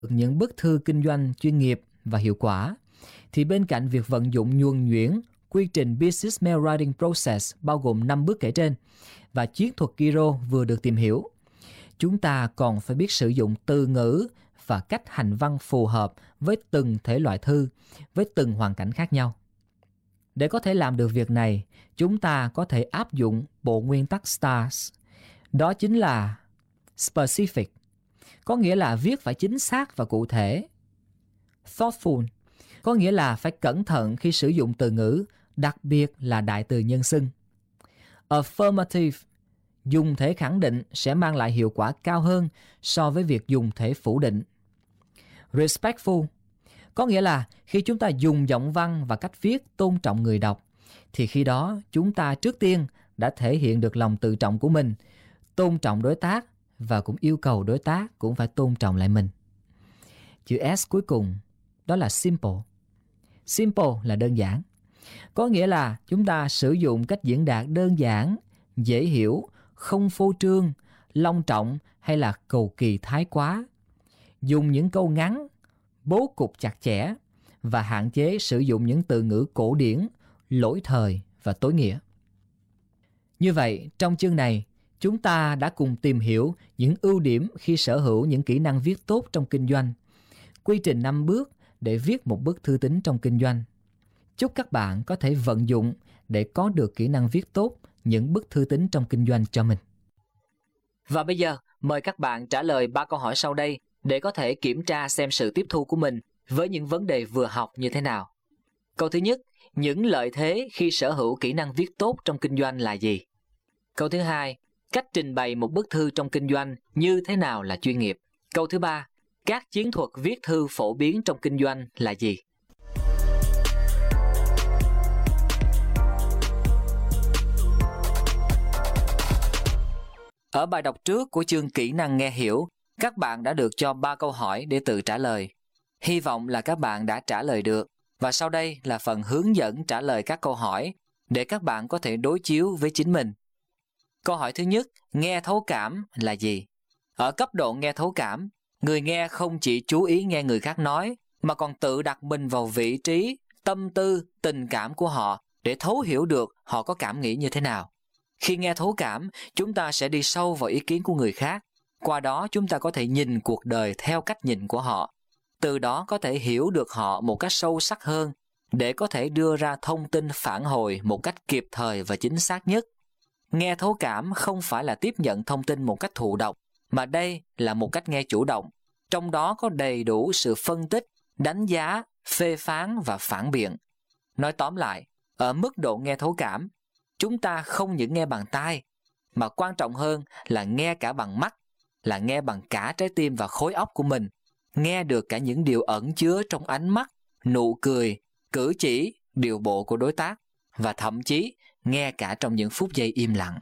những bức thư kinh doanh chuyên nghiệp và hiệu quả, thì bên cạnh việc vận dụng nhuần nhuyễn quy trình Business Mail Writing Process bao gồm 5 bước kể trên và chiến thuật Kiro vừa được tìm hiểu, chúng ta còn phải biết sử dụng từ ngữ và cách hành văn phù hợp với từng thể loại thư, với từng hoàn cảnh khác nhau. Để có thể làm được việc này, chúng ta có thể áp dụng bộ nguyên tắc STARS. Đó chính là specific, có nghĩa là viết phải chính xác và cụ thể. Thoughtful, có nghĩa là phải cẩn thận khi sử dụng từ ngữ, đặc biệt là đại từ nhân xưng. Affirmative, dùng thể khẳng định sẽ mang lại hiệu quả cao hơn so với việc dùng thể phủ định. Respectful, có nghĩa là khi chúng ta dùng giọng văn và cách viết tôn trọng người đọc, thì khi đó chúng ta trước tiên đã thể hiện được lòng tự trọng của mình, tôn trọng đối tác và cũng yêu cầu đối tác cũng phải tôn trọng lại mình. Chữ S cuối cùng đó là simple. Simple là đơn giản, có nghĩa là chúng ta sử dụng cách diễn đạt đơn giản, dễ hiểu, không phô trương, long trọng hay là cầu kỳ thái quá. Dùng những câu ngắn, bố cục chặt chẽ và hạn chế sử dụng những từ ngữ cổ điển, lỗi thời và tối nghĩa. Như vậy, trong chương này, chúng ta đã cùng tìm hiểu những ưu điểm khi sở hữu những kỹ năng viết tốt trong kinh doanh, quy trình 5 bước để viết một bức thư tín trong kinh doanh. Chúc các bạn có thể vận dụng để có được kỹ năng viết tốt những bức thư tín trong kinh doanh cho mình. Và bây giờ, mời các bạn trả lời 3 câu hỏi sau đây để có thể kiểm tra xem sự tiếp thu của mình với những vấn đề vừa học như thế nào. Câu thứ nhất, những lợi thế khi sở hữu kỹ năng viết tốt trong kinh doanh là gì? Câu thứ hai, cách trình bày một bức thư trong kinh doanh như thế nào là chuyên nghiệp? Câu thứ ba, các chiến thuật viết thư phổ biến trong kinh doanh là gì? Ở bài đọc trước của chương kỹ năng nghe hiểu, các bạn đã được cho 3 câu hỏi để tự trả lời. Hy vọng là các bạn đã trả lời được. Và sau đây là phần hướng dẫn trả lời các câu hỏi để các bạn có thể đối chiếu với chính mình. Câu hỏi thứ nhất, nghe thấu cảm là gì? Ở cấp độ nghe thấu cảm, người nghe không chỉ chú ý nghe người khác nói, mà còn tự đặt mình vào vị trí, tâm tư, tình cảm của họ để thấu hiểu được họ có cảm nghĩ như thế nào. Khi nghe thấu cảm, chúng ta sẽ đi sâu vào ý kiến của người khác. Qua đó chúng ta có thể nhìn cuộc đời theo cách nhìn của họ. Từ đó có thể hiểu được họ một cách sâu sắc hơn để có thể đưa ra thông tin phản hồi một cách kịp thời và chính xác nhất. Nghe thấu cảm không phải là tiếp nhận thông tin một cách thụ động, mà đây là một cách nghe chủ động. Trong đó có đầy đủ sự phân tích, đánh giá, phê phán và phản biện. Nói tóm lại, ở mức độ nghe thấu cảm, chúng ta không những nghe bằng tai, mà quan trọng hơn là nghe cả bằng mắt, là nghe bằng cả trái tim và khối óc của mình. Nghe được cả những điều ẩn chứa trong ánh mắt, nụ cười, cử chỉ, điều bộ của đối tác, và thậm chí nghe cả trong những phút giây im lặng.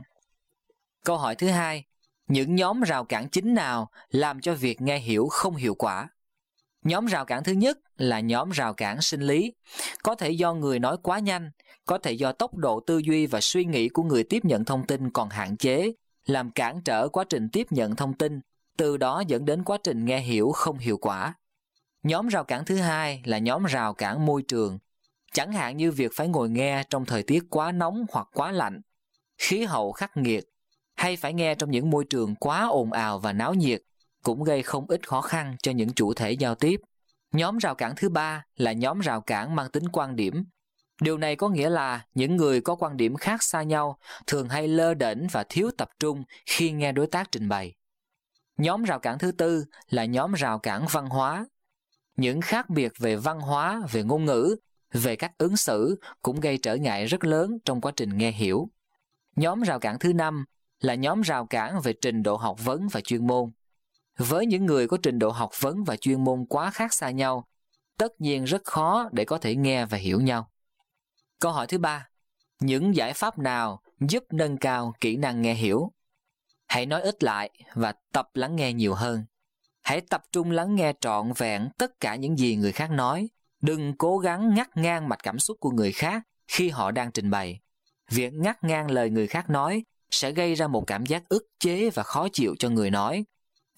Câu hỏi thứ hai, những nhóm rào cản chính nào làm cho việc nghe hiểu không hiệu quả? Nhóm rào cản thứ nhất là nhóm rào cản sinh lý. Có thể do người nói quá nhanh, có thể do tốc độ tư duy và suy nghĩ của người tiếp nhận thông tin còn hạn chế, làm cản trở quá trình tiếp nhận thông tin, từ đó dẫn đến quá trình nghe hiểu không hiệu quả. Nhóm rào cản thứ hai là nhóm rào cản môi trường. Chẳng hạn như việc phải ngồi nghe trong thời tiết quá nóng hoặc quá lạnh, khí hậu khắc nghiệt, hay phải nghe trong những môi trường quá ồn ào và náo nhiệt, cũng gây không ít khó khăn cho những chủ thể giao tiếp. Nhóm rào cản thứ ba là nhóm rào cản mang tính quan điểm. Điều này có nghĩa là những người có quan điểm khác xa nhau thường hay lơ đễnh và thiếu tập trung khi nghe đối tác trình bày. Nhóm rào cản thứ tư là nhóm rào cản văn hóa. Những khác biệt về văn hóa, về ngôn ngữ, về cách ứng xử cũng gây trở ngại rất lớn trong quá trình nghe hiểu. Nhóm rào cản thứ năm là nhóm rào cản về trình độ học vấn và chuyên môn. Với những người có trình độ học vấn và chuyên môn quá khác xa nhau, tất nhiên rất khó để có thể nghe và hiểu nhau. Câu hỏi thứ ba, những giải pháp nào giúp nâng cao kỹ năng nghe hiểu? Hãy nói ít lại và tập lắng nghe nhiều hơn. Hãy tập trung lắng nghe trọn vẹn tất cả những gì người khác nói. Đừng cố gắng ngắt ngang mạch cảm xúc của người khác khi họ đang trình bày. Việc ngắt ngang lời người khác nói sẽ gây ra một cảm giác ức chế và khó chịu cho người nói.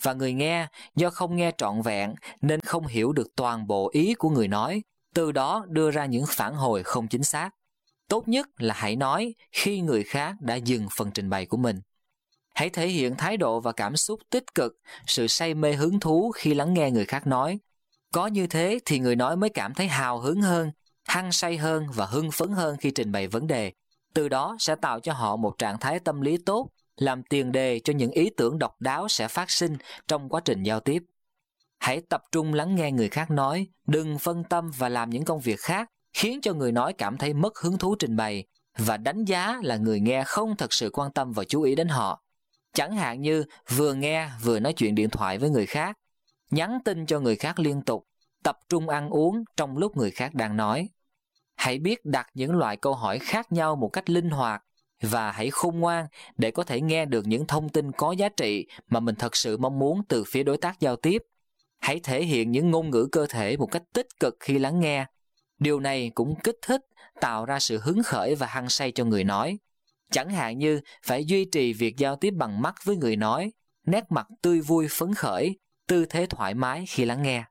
Và người nghe do không nghe trọn vẹn nên không hiểu được toàn bộ ý của người nói, từ đó đưa ra những phản hồi không chính xác. Tốt nhất là hãy nói khi người khác đã dừng phần trình bày của mình. Hãy thể hiện thái độ và cảm xúc tích cực, sự say mê hứng thú khi lắng nghe người khác nói. Có như thế thì người nói mới cảm thấy hào hứng hơn, hăng say hơn và hưng phấn hơn khi trình bày vấn đề. Từ đó sẽ tạo cho họ một trạng thái tâm lý tốt, làm tiền đề cho những ý tưởng độc đáo sẽ phát sinh trong quá trình giao tiếp. Hãy tập trung lắng nghe người khác nói, đừng phân tâm và làm những công việc khác, khiến cho người nói cảm thấy mất hứng thú trình bày và đánh giá là người nghe không thật sự quan tâm và chú ý đến họ. Chẳng hạn như vừa nghe vừa nói chuyện điện thoại với người khác, nhắn tin cho người khác liên tục, tập trung ăn uống trong lúc người khác đang nói. Hãy biết đặt những loại câu hỏi khác nhau một cách linh hoạt và hãy khôn ngoan để có thể nghe được những thông tin có giá trị mà mình thật sự mong muốn từ phía đối tác giao tiếp. Hãy thể hiện những ngôn ngữ cơ thể một cách tích cực khi lắng nghe. Điều này cũng kích thích, tạo ra sự hứng khởi và hăng say cho người nói. Chẳng hạn như phải duy trì việc giao tiếp bằng mắt với người nói, nét mặt tươi vui phấn khởi, tư thế thoải mái khi lắng nghe.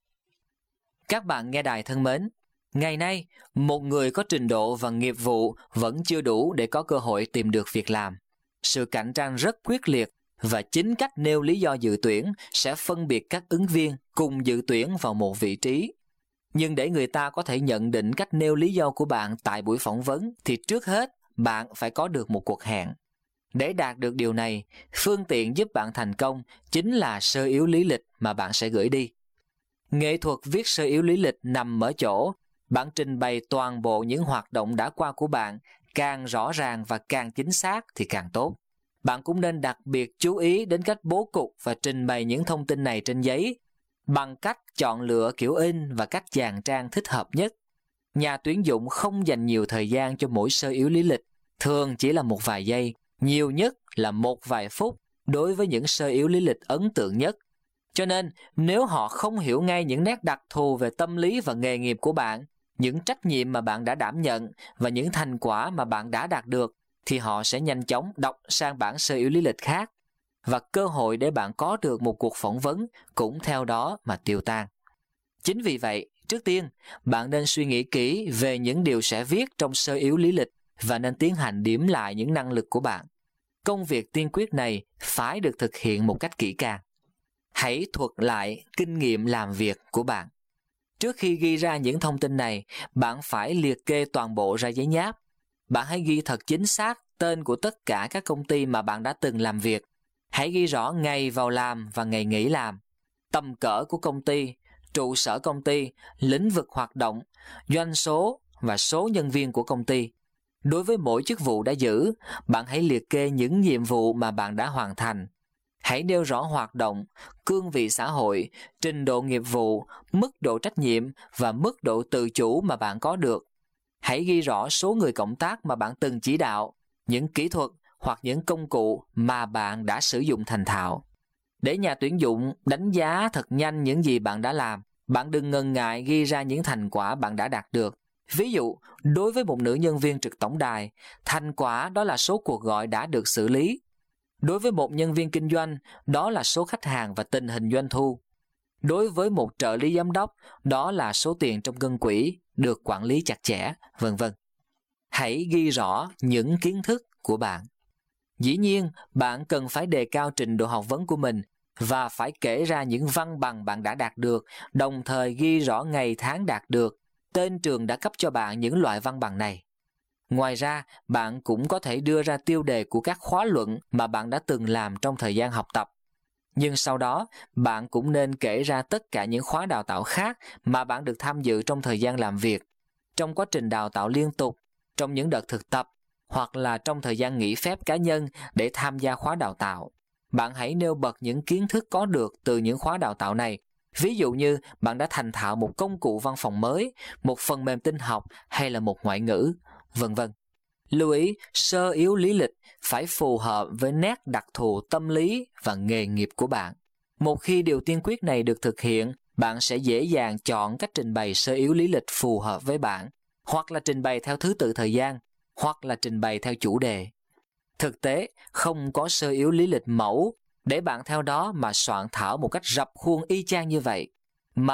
Các bạn nghe đài thân mến, ngày nay, một người có trình độ và nghiệp vụ vẫn chưa đủ để có cơ hội tìm được việc làm. Sự cạnh tranh rất quyết liệt và chính cách nêu lý do dự tuyển sẽ phân biệt các ứng viên cùng dự tuyển vào một vị trí. Nhưng để người ta có thể nhận định cách nêu lý do của bạn tại buổi phỏng vấn thì trước hết bạn phải có được một cuộc hẹn. Để đạt được điều này, phương tiện giúp bạn thành công chính là sơ yếu lý lịch mà bạn sẽ gửi đi. Nghệ thuật viết sơ yếu lý lịch nằm ở chỗ bạn trình bày toàn bộ những hoạt động đã qua của bạn, càng rõ ràng và càng chính xác thì càng tốt. Bạn cũng nên đặc biệt chú ý đến cách bố cục và trình bày những thông tin này trên giấy, bằng cách chọn lựa kiểu in và cách dàn trang thích hợp nhất. Nhà tuyển dụng không dành nhiều thời gian cho mỗi sơ yếu lý lịch, thường chỉ là một vài giây, nhiều nhất là một vài phút đối với những sơ yếu lý lịch ấn tượng nhất. Cho nên, nếu họ không hiểu ngay những nét đặc thù về tâm lý và nghề nghiệp của bạn, những trách nhiệm mà bạn đã đảm nhận và những thành quả mà bạn đã đạt được, thì họ sẽ nhanh chóng đọc sang bản sơ yếu lý lịch khác. Và cơ hội để bạn có được một cuộc phỏng vấn cũng theo đó mà tiêu tan. Chính vì vậy, trước tiên, bạn nên suy nghĩ kỹ về những điều sẽ viết trong sơ yếu lý lịch và nên tiến hành điểm lại những năng lực của bạn. Công việc tiên quyết này phải được thực hiện một cách kỹ càng. Hãy thuật lại kinh nghiệm làm việc của bạn. Trước khi ghi ra những thông tin này, bạn phải liệt kê toàn bộ ra giấy nháp. Bạn hãy ghi thật chính xác tên của tất cả các công ty mà bạn đã từng làm việc. Hãy ghi rõ ngày vào làm và ngày nghỉ làm, tầm cỡ của công ty, trụ sở công ty, lĩnh vực hoạt động, doanh số và số nhân viên của công ty. Đối với mỗi chức vụ đã giữ, bạn hãy liệt kê những nhiệm vụ mà bạn đã hoàn thành. Hãy nêu rõ hoạt động, cương vị xã hội, trình độ nghiệp vụ, mức độ trách nhiệm và mức độ tự chủ mà bạn có được. Hãy ghi rõ số người cộng tác mà bạn từng chỉ đạo, những kỹ thuật hoặc những công cụ mà bạn đã sử dụng thành thạo. Để nhà tuyển dụng đánh giá thật nhanh những gì bạn đã làm, bạn đừng ngần ngại ghi ra những thành quả bạn đã đạt được. Ví dụ, đối với một nữ nhân viên trực tổng đài, thành quả đó là số cuộc gọi đã được xử lý. Đối với một nhân viên kinh doanh, đó là số khách hàng và tình hình doanh thu. Đối với một trợ lý giám đốc, đó là số tiền trong ngân quỹ được quản lý chặt chẽ, vân vân. Hãy ghi rõ những kiến thức của bạn. Dĩ nhiên, bạn cần phải đề cao trình độ học vấn của mình và phải kể ra những văn bằng bạn đã đạt được, đồng thời ghi rõ ngày tháng đạt được, tên trường đã cấp cho bạn những loại văn bằng này. Ngoài ra, bạn cũng có thể đưa ra tiêu đề của các khóa luận mà bạn đã từng làm trong thời gian học tập. Nhưng sau đó, bạn cũng nên kể ra tất cả những khóa đào tạo khác mà bạn được tham dự trong thời gian làm việc, trong quá trình đào tạo liên tục, trong những đợt thực tập, hoặc là trong thời gian nghỉ phép cá nhân để tham gia khóa đào tạo. Bạn hãy nêu bật những kiến thức có được từ những khóa đào tạo này. Ví dụ như bạn đã thành thạo một công cụ văn phòng mới, một phần mềm tin học hay là một ngoại ngữ, vân vân. Lưu ý, sơ yếu lý lịch phải phù hợp với nét đặc thù tâm lý và nghề nghiệp của bạn. Một khi điều tiên quyết này được thực hiện, bạn sẽ dễ dàng chọn cách trình bày sơ yếu lý lịch phù hợp với bạn, hoặc là trình bày theo thứ tự thời gian, hoặc là trình bày theo chủ đề. Thực tế, không có sơ yếu lý lịch mẫu để bạn theo đó mà soạn thảo một cách rập khuôn y chang như vậy.